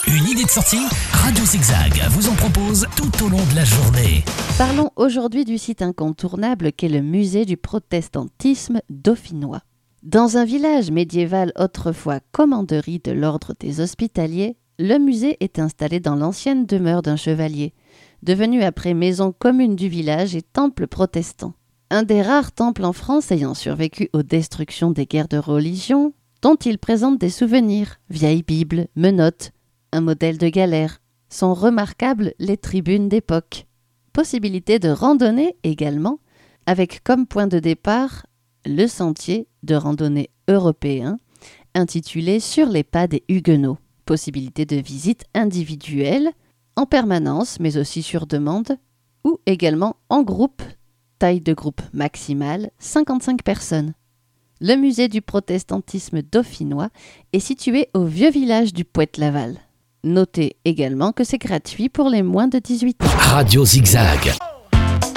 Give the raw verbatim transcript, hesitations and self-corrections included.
Une idée de sortie? Radio Zigzag vous en propose tout au long de la journée. Parlons aujourd'hui du site incontournable qu'est le musée du protestantisme dauphinois. Dans un village médiéval autrefois commanderie de l'ordre des Hospitaliers, le musée est installé dans l'ancienne demeure d'un chevalier, devenu après maison commune du village et temple protestant. Un des rares temples en France ayant survécu aux destructions des guerres de religion, dont il présente des souvenirs, vieilles bibles, menottes, un modèle de galère. Sont remarquables les tribunes d'époque. Possibilité de randonnée également, avec comme point de départ le sentier de randonnée européen, intitulé « Sur les pas des Huguenots ». Possibilité de visite individuelle, en permanence, mais aussi sur demande, ou également en groupe, taille de groupe maximale, cinquante-cinq personnes. Le musée du protestantisme dauphinois est situé au vieux village du Poète-Laval. Notez également que c'est gratuit pour les moins de dix-huit ans. Radio Zigzag.